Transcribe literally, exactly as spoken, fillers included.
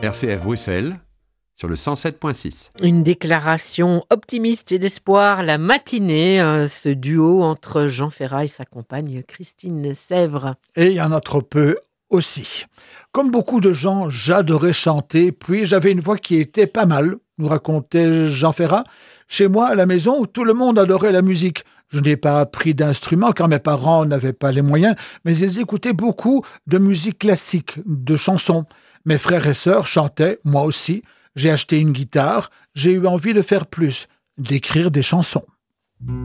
R C F Bruxelles, sur le cent sept virgule six. Une déclaration optimiste et d'espoir la matinée, euh, ce duo entre Jean Ferrat et sa compagne Christine Sèvres. Et il y en a trop peu aussi. Comme beaucoup de gens, j'adorais chanter, puis j'avais une voix qui était pas mal, nous racontait Jean Ferrat. Chez moi, à la maison, tout le monde adorait la musique. Je n'ai pas appris d'instrument car mes parents n'avaient pas les moyens, mais ils écoutaient beaucoup de musique classique, de chansons. Mes frères et sœurs chantaient, moi aussi. J'ai acheté une guitare, j'ai eu envie de faire plus, d'écrire des chansons.